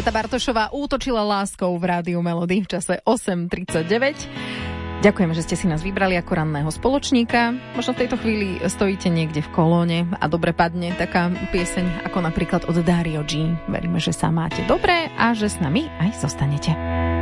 Beta Bartošová útočila láskou v Rádiu Melody v čase 8:39. Ďakujeme, že ste si nás vybrali ako ranného spoločníka. Možno v tejto chvíli stojíte niekde v kolóne a dobre padne taká pieseň ako napríklad od Dario G. Veríme, že sa máte dobre a že s nami aj zostanete.